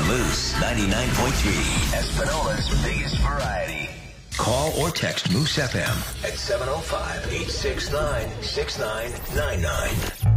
Moose 99.3, Espanola's biggest variety. Call or text Moose FM at 705-869-6999.